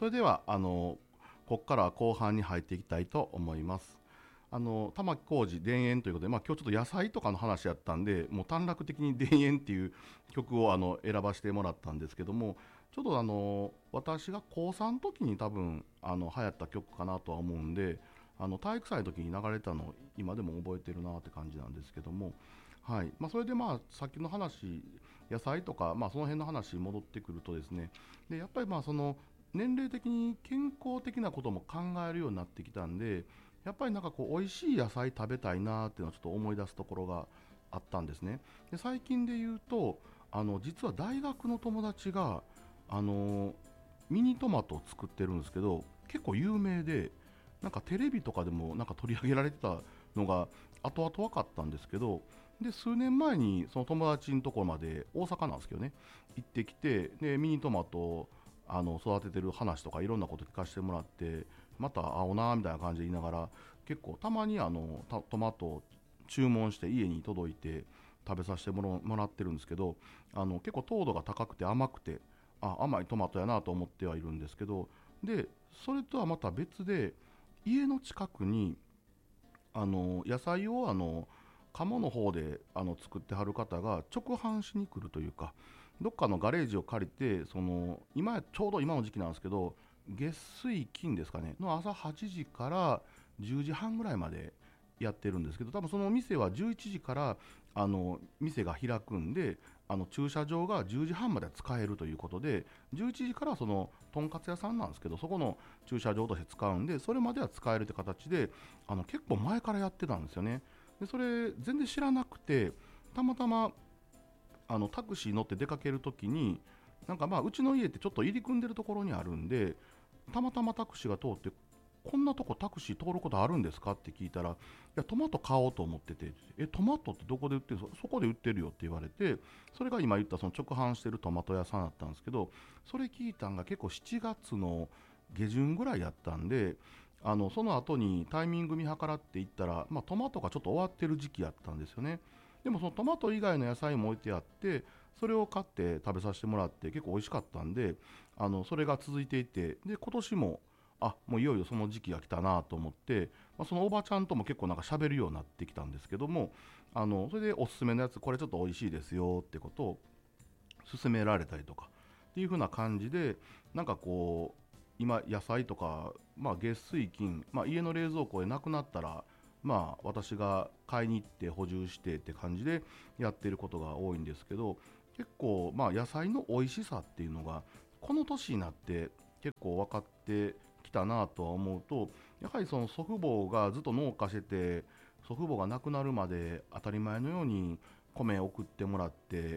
それではここからは後半に入っていきたいと思います。玉置浩二田園ということで、今日ちょっと野菜とかの話やったんで、もう短絡的に田園っていう曲を選ばせてもらったんですけども、ちょっと私が高3の時に多分流行った曲かなとは思うんで、体育祭の時に流れたの今でも覚えてるなって感じなんですけども、はい。それでさっきの話、野菜とか、その辺の話に戻ってくるとですね、でやっぱりその年齢的に健康的なことも考えるようになってきたんで、やっぱりなんかこう美味しい野菜食べたいなっていうのをちょっと思い出すところがあったんですね。で最近で言うと実は大学の友達がミニトマトを作ってるんですけど、結構有名で、なんかテレビとかでもなんか取り上げられてたのが後々分かったんですけど、で数年前にその友達のところまで、大阪なんですけどね、行ってきて、でミニトマトを育ててる話とかいろんなこと聞かせてもらって、また会おうなみたいな感じで言いながら、結構たまにトマトを注文して家に届いて食べさせてもらってるんですけど、結構糖度が高くて甘くて、甘いトマトやなと思ってはいるんですけど、でそれとはまた別で、家の近くに野菜を鴨の方で作ってはる方が直販しに来るというか、どっかのガレージを借りて、ちょうど今の時期なんですけど、月水金ですかねの朝8時から10時半ぐらいまでやってるんですけど、多分その店は11時から店が開くんで、駐車場が10時半まで使えるということで、11時からそのとんかつ屋さんなんですけど、そこの駐車場として使うんで、それまでは使えるって形で結構前からやってたんですよね。でそれ全然知らなくて、たまたまタクシー乗って出かけるときに、なんかうちの家ってちょっと入り組んでるところにあるんで、たまたまタクシーが通って、こんなとこタクシー通ることあるんですかって聞いたら、いやトマト買おうと思ってて、トマトってどこで売ってるの？そこで売ってるよって言われて、それが今言ったその直販してるトマト屋さんだったんですけど、それ聞いたんが結構7月の下旬ぐらいやったんで、その後にタイミング見計らっていったら、トマトがちょっと終わってる時期やったんですよね。でもそのトマト以外の野菜も置いてあって、それを買って食べさせてもらって結構美味しかったんで、それが続いていて、で今年ももういよいよその時期が来たなと思って、そのおばちゃんとも結構なんか喋るようになってきたんですけども、それでおすすめのやつ、これちょっと美味しいですよってことを勧められたりとかっていう風な感じで、なんかこう今野菜とか、月水金、家の冷蔵庫でなくなったら、私が買いに行って補充してって感じでやってることが多いんですけど、結構野菜の美味しさっていうのがこの年になって結構分かってきたなとは思うと、やはりその祖父母がずっと農家してて、祖父母が亡くなるまで当たり前のように米送ってもらって、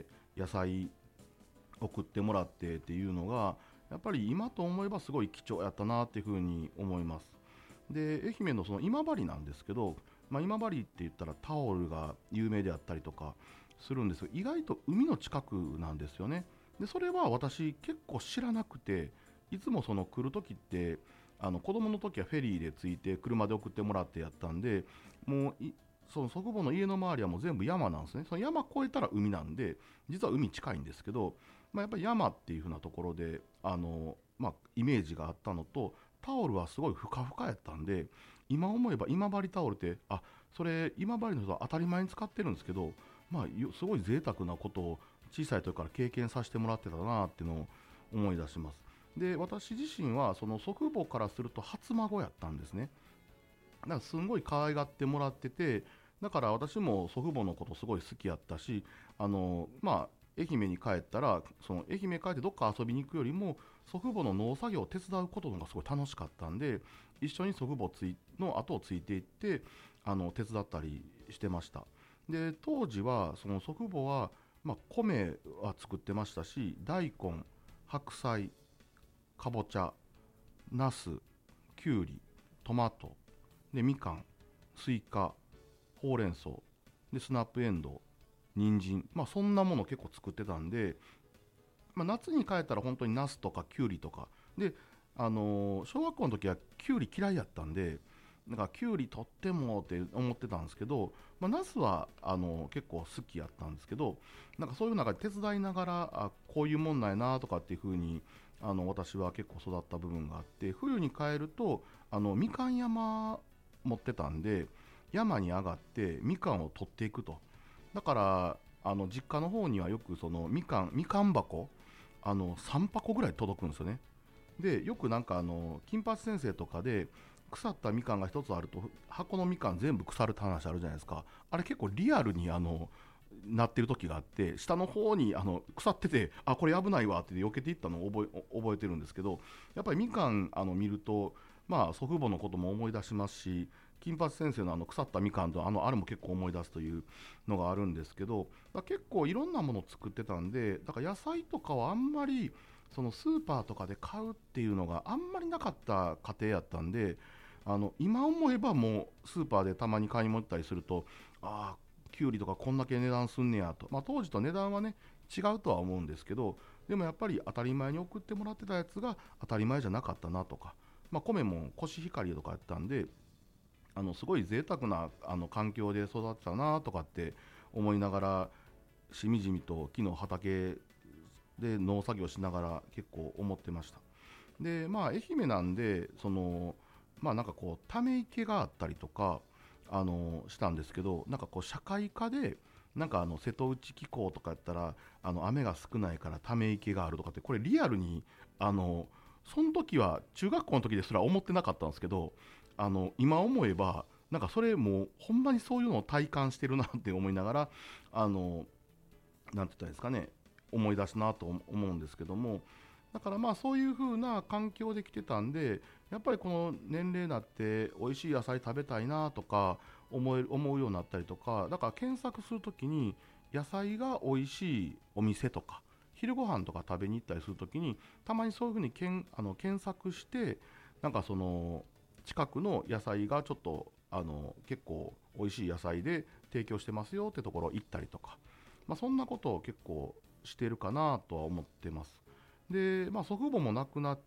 野菜送ってもらってっていうのが、やっぱり今と思えばすごい貴重やったなっていうふうに思います。で愛媛のその今治なんですけど、今治って言ったらタオルが有名であったりとかするんですが、意外と海の近くなんですよね。でそれは私結構知らなくて、いつもその来る時って、子供の時はフェリーで着いて車で送ってもらってやったんで、もうその祖父母の家の周りはもう全部山なんですね。その山越えたら海なんで、実は海近いんですけど、やっぱり山っていう風なところでイメージがあったのと、タオルはすごいふかふかやったんで、今思えば今治タオルって、それ今治の人は当たり前に使ってるんですけど、すごい贅沢なことを小さい時から経験させてもらってたなっていうのを思い出します。で私自身はその祖父母からすると初孫やったんですね。だからすんごい可愛がってもらってて、だから私も祖父母のことすごい好きやったし、愛媛に帰ったら、その愛媛帰ってどっか遊びに行くよりも祖父母の農作業を手伝うことのがすごい楽しかったんで、一緒に祖父母の後をついていって手伝ったりしてました。で当時はその祖父母は、米は作ってましたし、大根、白菜、かぼちゃ、ナス、きゅうり、トマトでみかん、スイカ、ほうれん草でスナップエンドウ、人参、そんなもの結構作ってたんで、夏に帰ったら本当にナスとかキュウリとかで、小学校の時はキュウリ嫌いやったんで、 なんかきゅうり取ってもって思ってたんですけど、ナスは結構好きやったんですけど、なんかそういう中で手伝いながらこういうもんなんやなとかっていう風に私は結構育った部分があって、冬に帰るとみかん山持ってたんで、山に上がってみかんを取っていくと。だから実家の方にはよくそのみかん箱3箱ぐらい届くんですよね。でよくなんか金八先生とかで腐ったみかんが一つあると箱のみかん全部腐るって話あるじゃないですか。あれ結構リアルになってる時があって、下の方に腐ってて、これ危ないわって避けていったのを覚えてるんですけど、やっぱりみかん見ると、祖父母のことも思い出しますし、金八先生の腐ったみかんとあれも結構思い出すというのがあるんですけど、結構いろんなものを作ってたんで、だから野菜とかはあんまりそのスーパーとかで買うっていうのがあんまりなかった家庭やったんで、今思えばもうスーパーでたまに買い物行ったりすると、ああきゅうりとかこんだけ値段すんねやと、当時と値段はね違うとは思うんですけど、でもやっぱり当たり前に送ってもらってたやつが当たり前じゃなかったなとか、米もコシヒカリとかやったんで、すごい贅沢な環境で育ってたなとかって思いながら、しみじみと昨日畑で農作業しながら結構思ってました。で愛媛なんでなんかこうため池があったりとかしたんですけど、なんかこう社会科でなんか瀬戸内気候とかやったら雨が少ないからため池があるとかって、これリアルにその時は中学校の時ですら思ってなかったんですけど、今思えばなんかそれもうほんまにそういうのを体感してるなって思いながらなんて言ったらいいですかね、思い出すなと思うんですけども、だからそういう風な環境で来てたんで、やっぱりこの年齢になって美味しい野菜食べたいなとか思うようになったりとか、だから検索するときに野菜が美味しいお店とか昼ご飯とか食べに行ったりするときに、たまにそういう風に検索して、なんかその近くの野菜がちょっと結構美味しい野菜で提供してますよってところ行ったりとか、そんなことを結構してるかなとは思ってます。で、祖父母も亡くなって、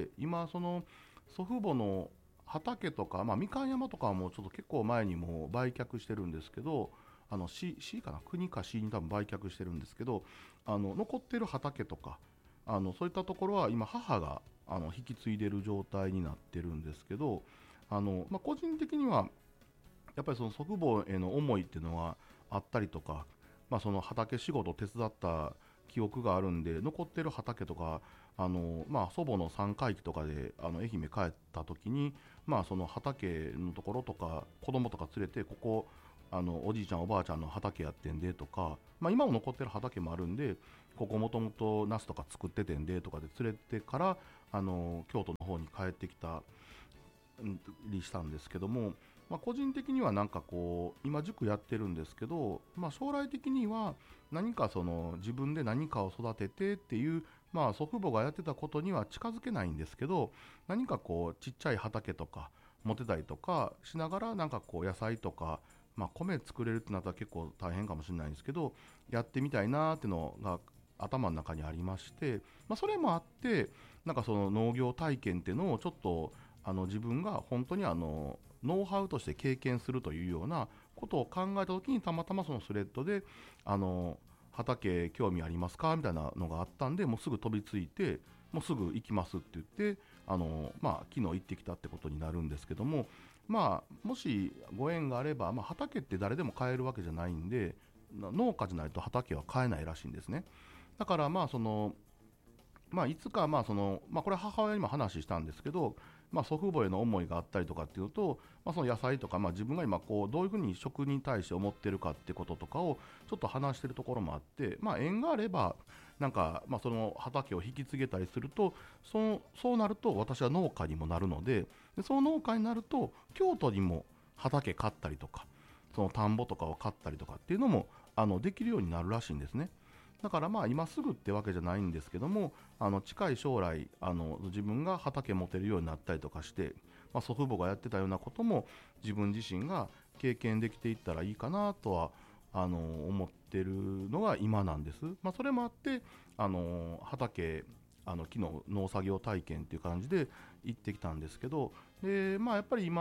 今その祖父母の畑とか、みかん山とかはもうちょっと結構前にもう売却してるんですけど、市かな、国か市に多分売却してるんですけど、残ってる畑とかそういったところは今母が引き継いでる状態になってるんですけど、個人的にはやっぱりその祖父母への思いっていうのはあったりとか、その畑仕事を手伝った記憶があるんで、残ってる畑とか祖母の三回忌とかで愛媛帰った時に、その畑のところとか子供とか連れて、ここおじいちゃんおばあちゃんの畑やってんでとか、今も残ってる畑もあるんで、ここもともとナスとか作っててんでとかで連れてから京都の方に帰ってきたりしたんですけども、個人的にはなんかこう今塾やってるんですけど、将来的には何かその自分で何かを育ててっていう、祖父母がやってたことには近づけないんですけど、何かこうちっちゃい畑とか持てたりとかしながら、なんかこう野菜とか、米作れるってなったら結構大変かもしれないんですけど、やってみたいなーってのが頭の中にありまして、それもあって、なんかその農業体験っていうのをちょっと自分が本当にノウハウとして経験するというようなことを考えた時に、たまたまそのスレッドで畑興味ありますかみたいなのがあったんで、もうすぐ飛びついて、もうすぐ行きますって言って昨日行ってきたってことになるんですけども、もしご縁があれば、畑って誰でも買えるわけじゃないんで、農家じゃないと畑は買えないらしいんですね。だからいつかこれ母親にも話したんですけど、祖父母への思いがあったりとかっていうと、その野菜とか、自分が今こうどういうふうに食に対して思ってるかってこととかをちょっと話してるところもあって、縁があればなんか、その畑を引き継げたりすると、そうなると私は農家にもなるので、その農家になると京都にも畑買ったりとか、その田んぼとかを買ったりとかっていうのもできるようになるらしいんですね。だから今すぐってわけじゃないんですけども、近い将来自分が畑持てるようになったりとかして、祖父母がやってたようなことも自分自身が経験できていったらいいかなとは思ってるのが今なんです。それもあって畑昨日農作業体験っていう感じで行ってきたんですけど、でやっぱり今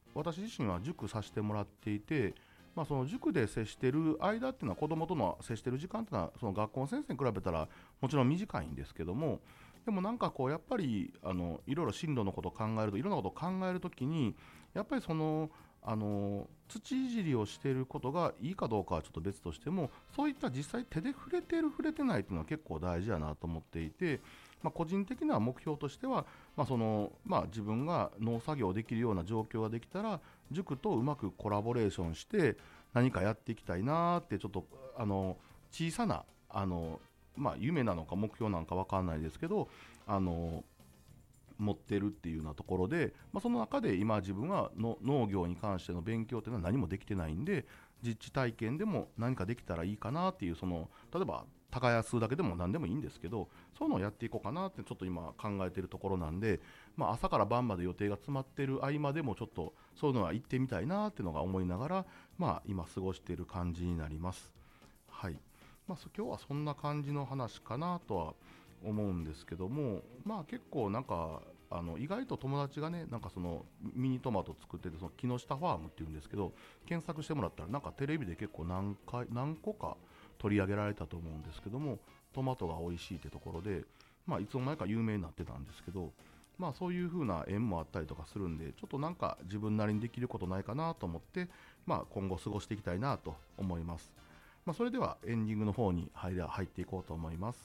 私自身は塾させてもらっていて、その塾で接してる間っていうのは子供との接してる時間っていうのはその学校の先生に比べたらもちろん短いんですけども、でもなんかこうやっぱりいろいろ進路のことを考えるといろんなことを考えるときにやっぱりその土いじりをしていることがいいかどうかはちょっと別としても、そういった実際手で触れてる触れてないっていうのは結構大事やなと思っていて、個人的な目標としては、自分が農作業できるような状況ができたら塾とうまくコラボレーションして何かやっていきたいなーって、ちょっと小さな夢なのか目標なのか分かんないですけど持ってるっていうようなところで、その中で今自分はの農業に関しての勉強っていうのは何もできてないんで、実地体験でも何かできたらいいかなっていう、例えば耕すだけでも何でもいいんですけど、そういうのをやっていこうかなってちょっと今考えているところなんで、朝から晩まで予定が詰まっている合間でもちょっとそういうのは行ってみたいなっていうのが思いながら、今過ごしている感じになります。はい。今日はそんな感じの話かなとは思うんですけども、結構なんか意外と友達がね、なんかそのミニトマト作ってて、その木下ファームっていうんですけど、検索してもらったらなんかテレビで結構何個か取り上げられたと思うんですけども、トマトが美味しいってところで、いつの間にか有名になってたんですけど、そういう風な縁もあったりとかするんで、ちょっとなんか自分なりにできることないかなと思って、今後過ごしていきたいなと思います。それではエンディングの方に入っていこうと思います。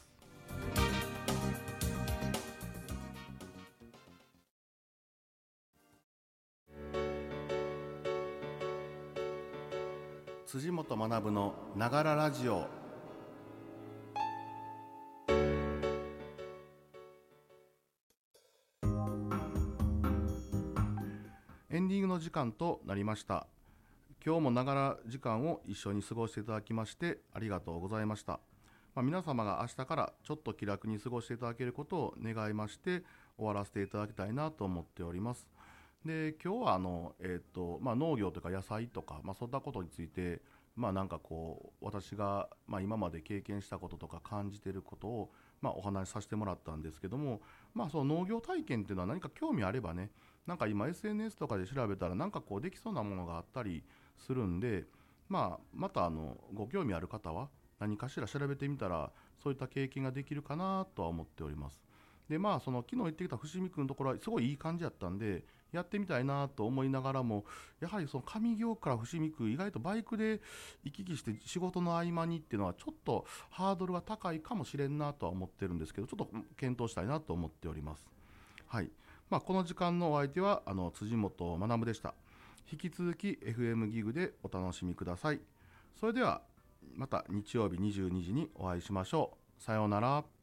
辻本学のながらラジオ。エンディングの時間となりました。今日もながら時間を一緒に過ごしていただきましてありがとうございました。皆様が明日からちょっと気楽に過ごしていただけることを願いまして終わらせていただきたいなと思っております。で、今日は農業とか野菜とか、そんなことについてなんかこう私が、今まで経験したこととか感じていることを、お話しさせてもらったんですけども、その農業体験っていうのは何か興味あればね、なんか今 SNS とかで調べたらなんかこうできそうなものがあったりするんで、またご興味ある方は何かしら調べてみたらそういった経験ができるかなとは思っております。で、その昨日言ってきた伏見区のところはすごいいい感じだったんでやってみたいなと思いながらも、やはりその上京から伏見区意外とバイクで行き来して仕事の合間にっていうのはちょっとハードルが高いかもしれんなとは思ってるんですけど、ちょっと検討したいなと思っております。はい。この時間のお相手は辻本学でした。引き続き FM ギグでお楽しみください。それではまた日曜日22時にお会いしましょう。さようなら。